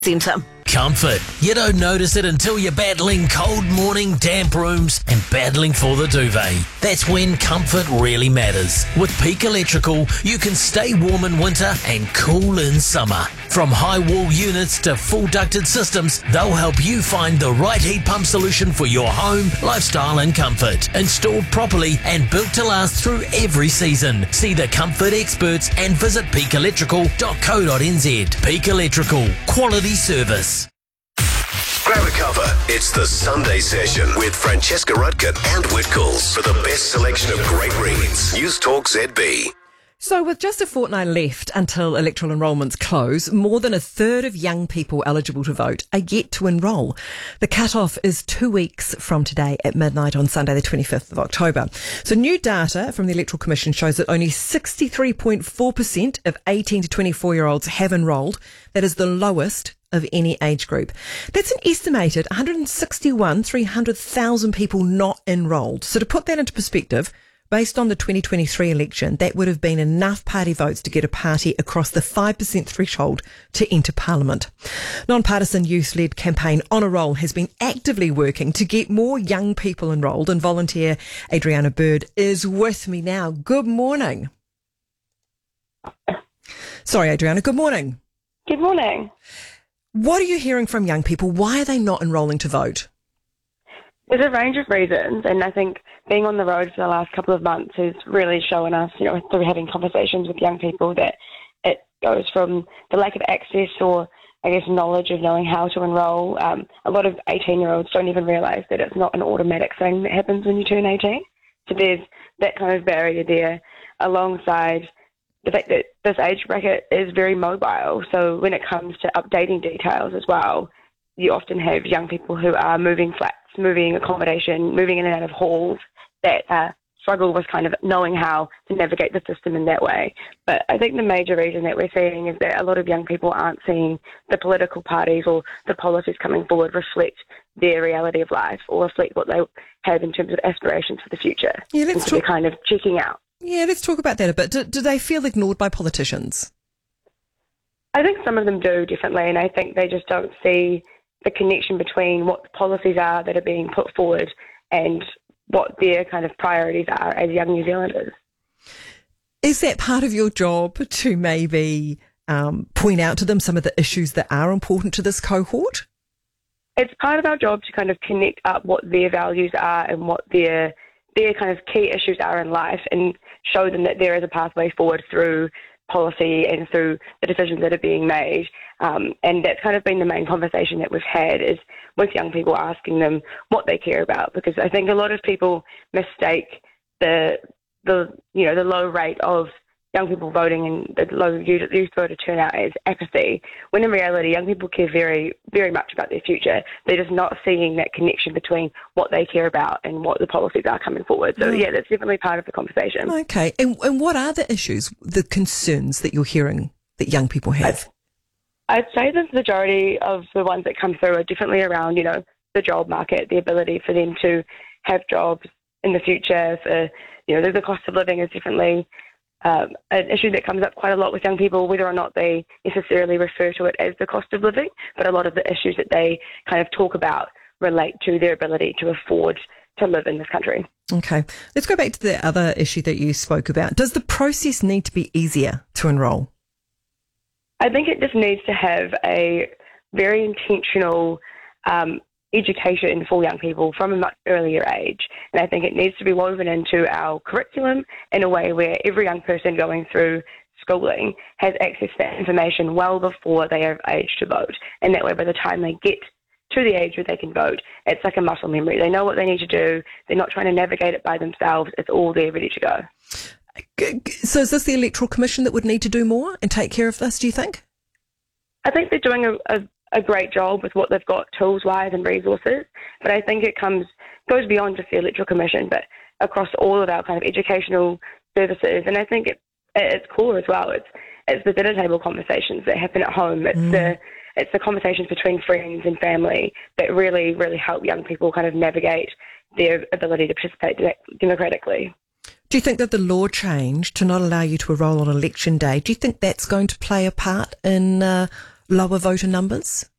Centre. Comfort. You don't notice it until you're battling cold morning, damp rooms and battling for the duvet. That's when comfort really matters. With Peak Electrical, you can stay warm in winter and cool in summer. From high wall units to full ducted systems, they'll help you find the right heat pump solution for your home, lifestyle and comfort. Installed properly and built to last through every season. See the comfort experts and visit peakelectrical.co.nz. Peak Electrical. Quality service. Grab a cover. It's the Sunday Session with Francesca Rudkin and Whitcoulls for the best selection of great reads. News Talk ZB. So with just a fortnight left until electoral enrolments close, more than a third of young people eligible to vote are yet to enrol. The cut-off is 2 weeks from today at midnight on Sunday the 25th of October. So new data from the Electoral Commission shows that only 63.4% of 18 to 24-year-olds have enrolled. That is the lowest of any age group. That's an estimated 300,000 people not enrolled. So to put that into perspective, based on the 2023 election, that would have been enough party votes to get a party across the 5% threshold to enter Parliament. Non-partisan youth-led campaign On a Roll has been actively working to get more young people enrolled, and volunteer Adriana Bird is with me now. Good morning. Sorry, Adriana. Good morning. Good morning. What are you hearing from young people? Why are they not enrolling to vote? There's a range of reasons, and I think being on the road for the last couple of months has really shown us, through having conversations with young people, that it goes from the lack of access or, knowledge of knowing how to enrol. A lot of 18-year-olds don't even realise that it's not an automatic thing that happens when you turn 18. So there's that kind of barrier there, alongside the fact that this age bracket is very mobile. So when it comes to updating details as well, you often have young people who are moving flats, moving accommodation, moving in and out of halls, that struggle with kind of knowing how to navigate the system in that way. But I think the major reason that we're seeing is that a lot of young people aren't seeing the political parties or the policies coming forward reflect their reality of life or reflect what they have in terms of aspirations for the future. Yeah, let's talk. They're kind of checking out. Yeah, let's talk about that a bit. Do they feel ignored by politicians? I think some of them do, definitely, and I think they just don't see the connection between what the policies are that are being put forward and what their kind of priorities are as young New Zealanders. Is that part of your job to maybe point out to them some of the issues that are important to this cohort? It's part of our job to kind of connect up what their values are and what their kind of key issues are in life, and show them that there is a pathway forward through policy and through the decisions that are being made. And that's kind of been the main conversation that we've had, is with young people, asking them what they care about, because I think a lot of people mistake the low rate of young people voting and the low youth voter turnout as apathy, when in reality young people care very, very much about their future. They're just not seeing that connection between what they care about and what the policies are coming forward. So yeah, that's definitely part of the conversation. Okay, and what are the issues, the concerns that you're hearing that young people have? I'd say the majority of the ones that come through are definitely around, the job market, the ability for them to have jobs in the future. For, the cost of living is definitely an issue that comes up quite a lot with young people, whether or not they necessarily refer to it as the cost of living. But a lot of the issues that they kind of talk about relate to their ability to afford to live in this country. Okay, let's go back to the other issue that you spoke about. Does the process need to be easier to enrol? I think it just needs to have a very intentional education for young people from a much earlier age. And I think it needs to be woven into our curriculum in a way where every young person going through schooling has access to that information well before they are of age to vote. And that way, by the time they get to the age where they can vote, it's like a muscle memory. They know what they need to do. They're not trying to navigate it by themselves. It's all there ready to go. So is this the Electoral Commission that would need to do more and take care of this, do you think? I think they're doing a great job with what they've got tools-wise and resources, but I think it goes beyond just the Electoral Commission, but across all of our kind of educational services. And I think it's core as well. It's the dinner table conversations that happen at home. It's the conversations between friends and family that really, really help young people kind of navigate their ability to participate democratically. Do you think that the law change to not allow you to enrol on election day, do you think that's going to play a part in lower voter numbers?